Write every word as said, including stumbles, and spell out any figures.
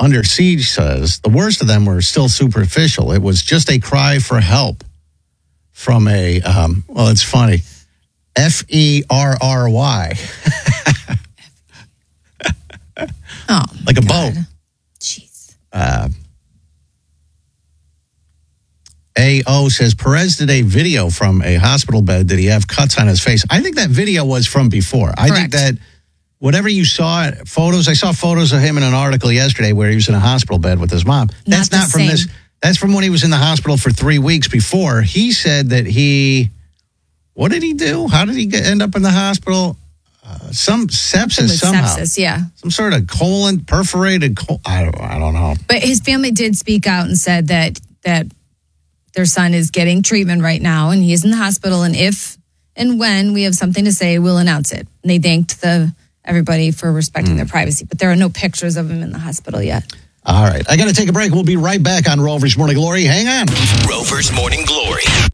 Under Siege says the worst of them were still superficial. It was just a cry for help from a, um, well, it's funny, F E R R Y. Oh, like a God. boat. Jeez. Uh, A O says Perez did a video from a hospital bed. Did he have cuts on his face? I think that video was from before. I think Correct. that whatever you saw, photos, I saw photos of him in an article yesterday where he was in a hospital bed with his mom. That's Not the not from same. this. That's from when he was in the hospital for three weeks before. He said that he, what did he do? How did he get, end up in the hospital? Uh, some sepsis It was somehow. sepsis, yeah. Some sort of colon, perforated colon. I don't, I don't know. But his family did speak out and said that that their son is getting treatment right now and he is in the hospital. And if and when we have something to say, we'll announce it. And they thanked the everybody for respecting mm. their privacy. But there are no pictures of him in the hospital yet. All right. I got to take a break. We'll be right back on Rover's Morning Glory. Hang on. Rover's Morning Glory.